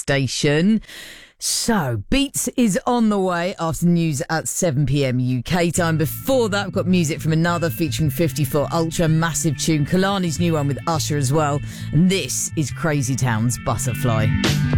station. So, Beats is on the way after news at 7pm UK time. Before that, we've got music from Another featuring 54 Ultra, massive tune. Kalani's new one with Usher as well. And this is Crazy Town's Butterfly.